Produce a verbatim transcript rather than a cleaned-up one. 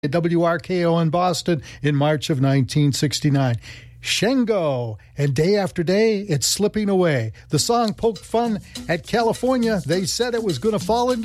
W R K O in Boston in March of nineteen sixty-nine. Shango, and day after day, it's slipping away. The song poked fun at California. They said it was going to fall into